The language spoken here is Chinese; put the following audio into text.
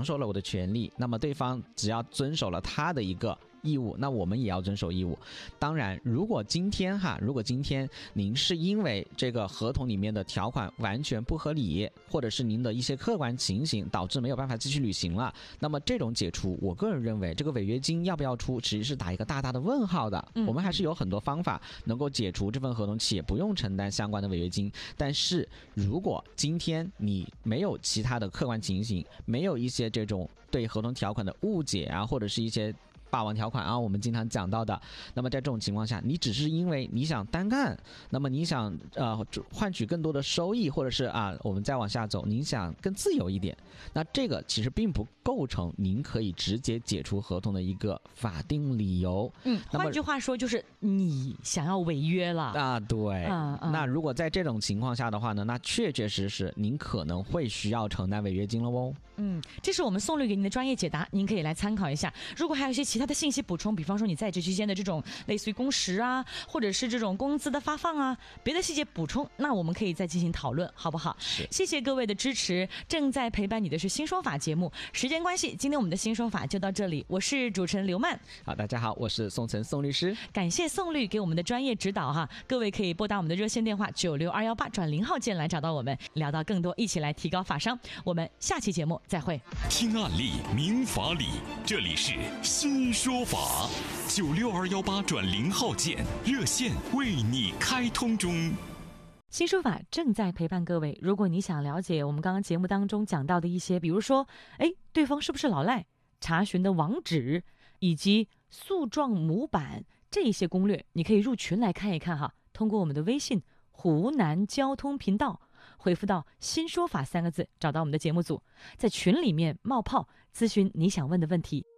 受了我的权利，那么对方只要遵守了他的一个义务，那我们也要遵守义务。当然，如果今天您是因为这个合同里面的条款完全不合理，或者是您的一些客观情形导致没有办法继续履行了，那么这种解除，我个人认为这个违约金要不要出，其实是打一个大大的问号的。我们还是有很多方法能够解除这份合同，企业不用承担相关的违约金。但是如果今天你没有其他的客观情形，没有一些这种对合同条款的误解啊，或者是一些霸王条款啊，我们经常讲到的，那么在这种情况下，你只是因为你想单干，那么你想换取更多的收益，或者是我们再往下走，你想更自由一点，那这个其实并不构成您可以直接解除合同的一个法定理由。 换句话说就是你想要违约了对。那如果在这种情况下的话呢，那确确实实您可能会需要承担违约金了哦。 这是我们宋律给您的专业解答，您可以来参考一下。如果还有一些其他的信息补充，比方说你在职期间的这种类似于工时啊，或者是这种工资的发放啊，别的细节补充，那我们可以再进行讨论，好不好？谢谢各位的支持。正在陪伴你的是新说法节目，时间关系，今天我们的新说法就到这里。我是主持人刘曼。 好，大家好，我是宋晨宋律师。 感谢宋律给我们的专业指导哈，各位可以拨打我们的热线电话96218转0号键来找到我们，聊到更多，一起来提高法商。我们下期节目再会。 听案例，明法理，这里是新说法，96218转0号键，热线为你开通中。 新说法正在陪伴各位。如果你想了解我们刚刚节目当中讲到的一些，比如说对方是不是老赖，查询的网址以及诉状模板这一些攻略，你可以入群来看一看哈。通过我们的微信湖南交通频道回复到新说法3个字，找到我们的节目组，在群里面冒泡咨询你想问的问题。